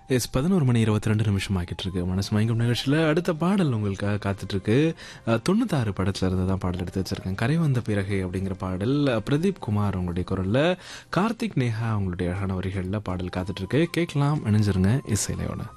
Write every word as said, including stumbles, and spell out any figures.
S பதினொரு மணி இருபத்தி ரெண்டு நிமிஷம் ஆகிட்டு இருக்கு. மனசு மயங்கும் நிகழ்ச்சியில் அடுத்த பாடல் உங்களுக்காக காத்துட்டு இருக்கு. அஹ், தொண்ணூத்தாறு படத்துல இருந்து தான் பாடல் எடுத்து வச்சிருக்கேன். கரை வந்த பிறகு அப்படிங்கிற பாடல் அஹ், பிரதீப் குமார் உங்களுடைய குரல்ல, கார்த்திக் நேஹா உங்களுடைய அழகான வரிகளில் பாடல் காத்துட்டு இருக்கு. கேட்கலாம், இணைஞ்சிருங்க இசையிலையோட.